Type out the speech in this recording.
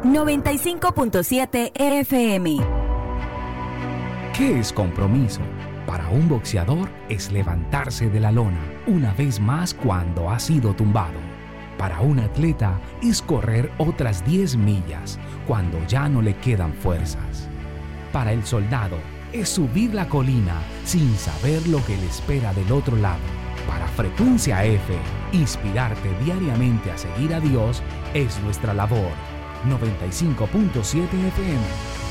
95.7 FM. ¿Qué es compromiso? Para un boxeador es levantarse de la lona una vez más cuando ha sido tumbado. Para un atleta es correr otras 10 millas cuando ya no le quedan fuerzas. Para el soldado es subir la colina sin saber lo que le espera del otro lado. Para Frecuencia F, inspirarte diariamente a seguir a Dios es nuestra labor. 95.7 FM.